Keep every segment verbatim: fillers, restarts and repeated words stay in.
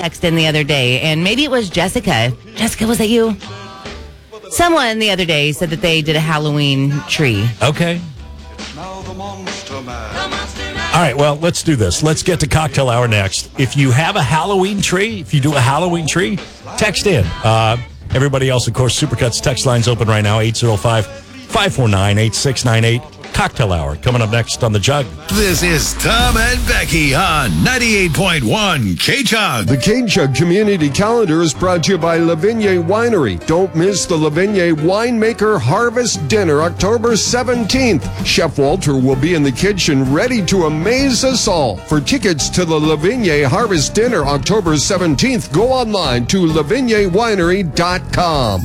text in the other day, and maybe it was Jessica. Jessica, was that you? Someone the other day said that they did a Halloween tree. Okay. All right, well, let's do this. Let's get to cocktail hour next. If you have a Halloween tree, if you do a Halloween tree, text in. Uh, everybody else, of course, Supercuts text line's open right now, eight oh five, five four nine, eight six nine eight. Cocktail hour coming up next on The Jug. This is Tom and Becky on ninety-eight point one K-Jug. The K-Jug Community Calendar is brought to you by Lavigne Winery. Don't miss the Lavigne Winemaker Harvest Dinner, October seventeenth. Chef Walter will be in the kitchen ready to amaze us all. For tickets to the Lavigne Harvest Dinner, October seventeenth, go online to lavigne winery dot com.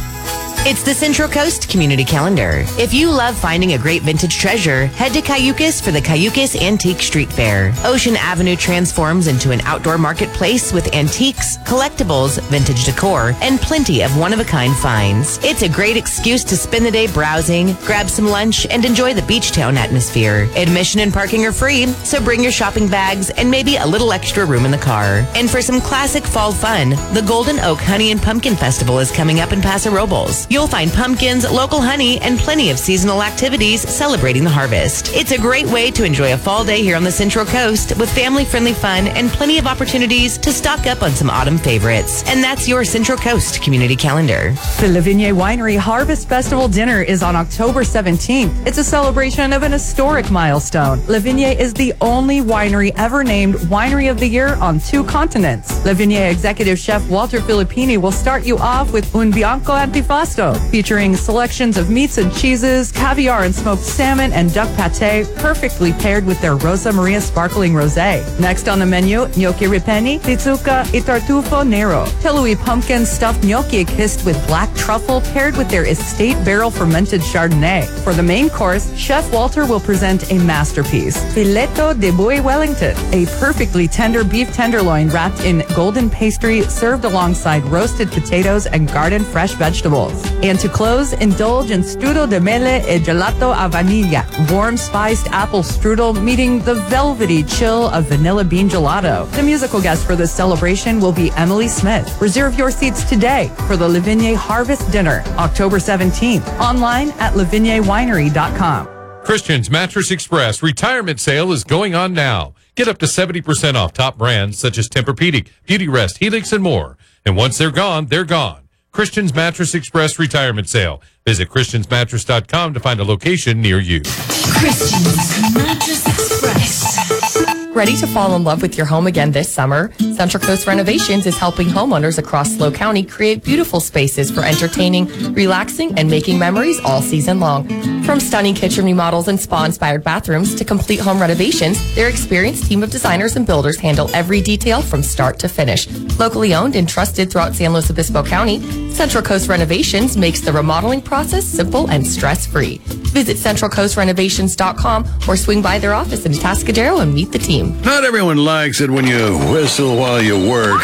It's the Central Coast Community Calendar. If you love finding a great vintage treasure, head to Cayucas for the Cayucas Antique Street Fair. Ocean Avenue transforms into an outdoor marketplace with antiques, collectibles, vintage decor, and plenty of one-of-a-kind finds. It's a great excuse to spend the day browsing, grab some lunch, and enjoy the beach town atmosphere. Admission and parking are free, so bring your shopping bags and maybe a little extra room in the car. And for some classic fall fun, the Golden Oak Honey and Pumpkin Festival is coming up in Paso Robles. You'll find pumpkins, local honey, and plenty of seasonal activities celebrating the harvest. It's a great way to enjoy a fall day here on the Central Coast with family-friendly fun and plenty of opportunities to stock up on some autumn favorites. And that's your Central Coast Community Calendar. The Lavigne Winery Harvest Festival Dinner is on October seventeenth. It's a celebration of an historic milestone. Lavigne is the only winery ever named Winery of the Year on two continents. Lavigne Executive Chef Walter Filippini will start you off with Un Bianco Antipasto, featuring selections of meats and cheeses, caviar and smoked salmon, and duck pate, perfectly paired with their Rosa Maria sparkling rosé. Next on the menu, gnocchi ripenni, pizzuca, e tartufo nero. Pillowy pumpkin stuffed gnocchi kissed with black truffle, paired with their estate barrel fermented Chardonnay. For the main course, Chef Walter will present a masterpiece, Filetto de Bouille Wellington, a perfectly tender beef tenderloin wrapped in golden pastry, served alongside roasted potatoes and garden fresh vegetables. And to close, indulge in strudel de mele e gelato a vaniglia, warm spiced apple strudel meeting the velvety chill of vanilla bean gelato. The musical guest for this celebration will be Emily Smith. Reserve your seats today for the Lavigne Harvest Dinner, October seventeenth, online at lavigne winery dot com. Christian's Mattress Express retirement sale is going on now. Get up to seventy percent off top brands such as Tempur-Pedic, Beauty Rest, Helix, and more. And once they're gone, they're gone. Christian's Mattress Express retirement sale. Visit christians mattress dot com to find a location near you. Christian's Mattress Express. Ready to fall in love with your home again this summer? Central Coast Renovations is helping homeowners across SLO County create beautiful spaces for entertaining, relaxing, and making memories all season long. From stunning kitchen remodels and spa-inspired bathrooms to complete home renovations, their experienced team of designers and builders handle every detail from start to finish. Locally owned and trusted throughout San Luis Obispo County, Central Coast Renovations makes the remodeling process simple and stress-free. Visit central coast renovations dot com or swing by their office in Atascadero and meet the team. Not everyone likes it when you whistle while you work.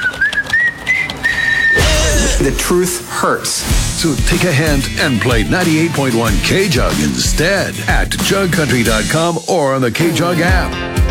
The truth hurts. So take a hint and play ninety-eight point one K-Jug instead at jug country dot com or on the K-Jug app.